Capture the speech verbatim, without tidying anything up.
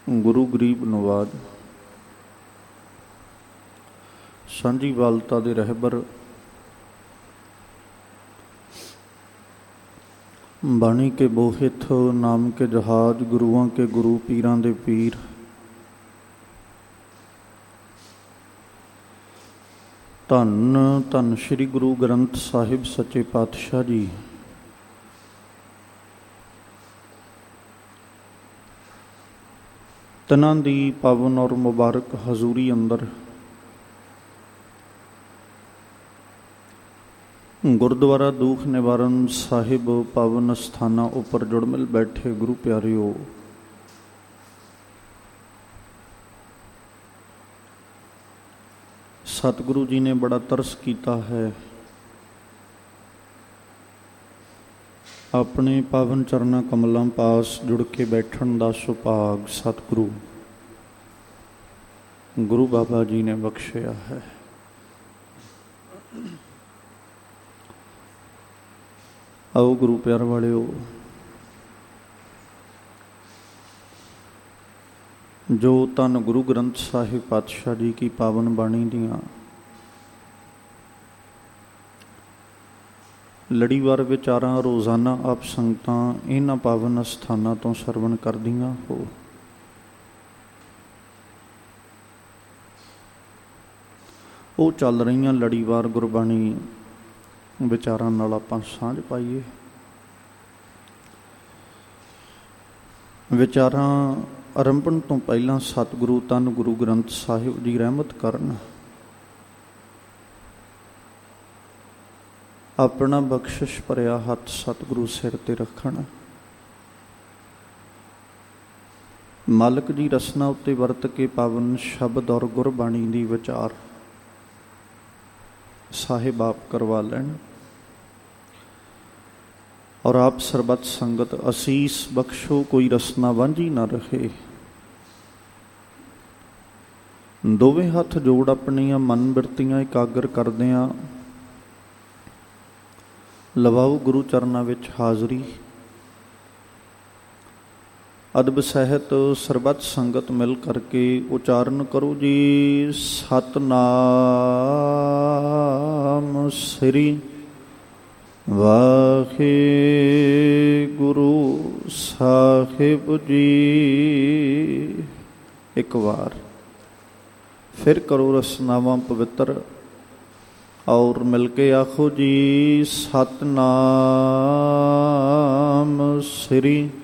ਗੁਰੂ ਗਰੀਬ ਨਵਾਜ ਸਾਂਝੀ ਵਾਲਤਾ ਦੇ ਰਹਿਬਰ ਬਾਣੀ ਕੇ ਬੋਹਿਥ ਨਾਮ ਕੇ ਜਹਾਜ ਗੁਰੂਆਂ ਕੇ ਗੁਰੂ ਪੀਰਾਂ ਦੇ ਪੀਰ ਧੰਨ ਧੰਨ ਸ਼੍ਰੀ ਗੁਰੂ ਗ੍ਰੰਥ ਸਾਹਿਬ ਸੱਚੇ ਪਾਤਸ਼ਾਹ ਜੀ। ਤਨਾਂ ਦੀ ਪਾਵਨ ਔਰ ਮੁਬਾਰਕ ਹਜ਼ੂਰੀ ਅੰਦਰ ਗੁਰਦੁਆਰਾ ਦੂਖ ਨਿਵਾਰਨ ਸਾਹਿਬ ਪਾਵਨ ਅਸਥਾਨਾਂ ਉੱਪਰ ਜੁੜ ਮਿਲ ਬੈਠੇ ਗੁਰੂ ਪਿਆਰਿਓ, ਸਤਿਗੁਰੂ ਜੀ ਨੇ ਬੜਾ ਤਰਸ ਕੀਤਾ ਹੈ ਆਪਣੇ ਪਾਵਨ ਚਰਨਾਂ ਕਮਲਾਂ ਪਾਸ ਜੁੜ ਕੇ ਬੈਠਣ ਦਾ ਸੁਭਾਗ ਸਤਿਗੁਰੂ ਗੁਰੂ ਬਾਬਾ ਜੀ ਨੇ ਬਖਸ਼ਿਆ ਹੈ। ਆਓ ਗੁਰੂ ਪਿਆਰ ਵਾਲਿਓ, ਜੋ ਧੰਨ ਗੁਰੂ ਗ੍ਰੰਥ ਸਾਹਿਬ ਪਾਤਸ਼ਾਹ ਜੀ ਕੀ ਪਾਵਨ ਬਾਣੀ ਦੀਆਂ ਲੜੀਵਾਰ ਵਿਚਾਰਾਂ ਰੋਜ਼ਾਨਾ ਆਪ ਸੰਗਤਾਂ ਇਹਨਾਂ ਪਾਵਨ ਅਸਥਾਨਾਂ ਤੋਂ ਸਰਵਣ ਕਰਦੀਆਂ ਹੋ, ਉਹ ਚੱਲ ਰਹੀਆਂ ਲੜੀਵਾਰ ਗੁਰਬਾਣੀ ਵਿਚਾਰਾਂ ਨਾਲ ਆਪਾਂ ਸਾਂਝ ਪਾਈਏ। ਵਿਚਾਰਾਂ ਆਰੰਭਣ ਤੋਂ ਪਹਿਲਾਂ ਸਤਿਗੁਰੂ ਧੰਨ ਗੁਰੂ ਗ੍ਰੰਥ ਸਾਹਿਬ ਜੀ ਰਹਿਮਤ ਕਰਨ, ਆਪਣਾ ਬਖਸ਼ਿਸ਼ ਭਰਿਆ ਹੱਥ ਸਤਿਗੁਰੂ ਸਿਰ ਤੇ ਰੱਖਣ, ਮਾਲਕ ਦੀ ਰਸਨਾ ਉੱਤੇ ਵਰਤ ਕੇ ਪਾਵਨ ਸ਼ਬਦ ਔਰ ਗੁਰਬਾਣੀ ਦੀ ਵਿਚਾਰ ਸਾਹਿਬ ਆਪ ਕਰਵਾ ਲੈਣ ਔਰ ਆਪ ਸਰਬੱਤ ਸੰਗਤ ਅਸੀਸ ਬਖਸ਼ੋ, ਕੋਈ ਰਸਨਾ ਵਾਂਝੀ ਨਾ ਰਹੇ। ਦੋਵੇਂ ਹੱਥ ਜੋੜ ਆਪਣੀਆਂ ਮਨ ਬਿਰਤੀਆਂ ਇਕਾਗਰ ਕਰਦਿਆਂ ਲਵਾਓ ਗੁਰੂ ਚਰਨਾਂ ਵਿੱਚ ਹਾਜ਼ਰੀ। ਅਦਬ ਸਹਿਤ ਸਰਬੱਤ ਸੰਗਤ ਮਿਲ ਕਰਕੇ ਉਚਾਰਨ ਕਰੋ ਜੀ, ਸਤਿਨਾਮ ਸ੍ਰੀ ਵਾਹਿਗੁਰੂ ਸਾਹਿਬ ਜੀ। ਇੱਕ ਵਾਰ ਫਿਰ ਕਰੋ ਰਸਨਾਵਾਂ ਪਵਿੱਤਰ ਔਰ ਮਿਲ ਕੇ ਆਖੋ ਜੀ, ਸਤਿਨਾਮ ਸ੍ਰੀ